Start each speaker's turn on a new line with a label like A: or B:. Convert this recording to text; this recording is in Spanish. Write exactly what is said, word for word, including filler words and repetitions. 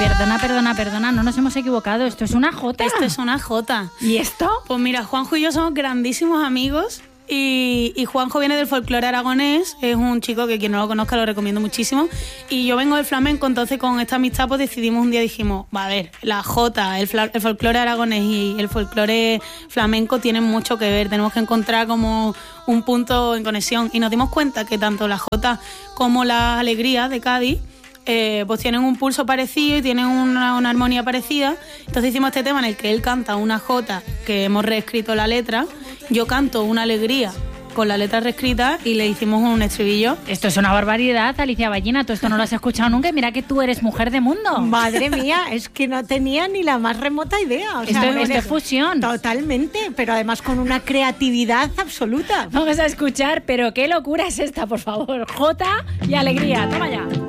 A: perdona, perdona, perdona, no nos hemos equivocado, esto es una jota.
B: Esto es una jota.
A: ¿Y esto?
B: Pues mira, Juanjo y yo somos grandísimos amigos y, y Juanjo viene del folclore aragonés, es un chico que quien no lo conozca lo recomiendo muchísimo, y yo vengo del flamenco, entonces con esta amistad pues decidimos un día, dijimos, va a ver, la jota, el, el folclore aragonés y el folclore flamenco tienen mucho que ver, tenemos que encontrar como un punto en conexión, y nos dimos cuenta que tanto la jota como la alegría de Cádiz Eh, pues tienen un pulso parecido y tienen una, una armonía parecida. Entonces hicimos este tema en el que él canta una jota que hemos reescrito la letra, yo canto una alegría con la letra reescrita y le hicimos un estribillo.
A: Esto es una barbaridad, Alicia Ballina, tú esto no lo has escuchado nunca y mira que tú eres mujer de mundo.
C: Madre mía, es que no tenía ni la más remota idea. O
A: esto,
C: sea,
A: esto es fusión.
C: Totalmente, pero además con una creatividad absoluta.
A: Vamos a escuchar, pero qué locura es esta, por favor. Jota y alegría, toma ya.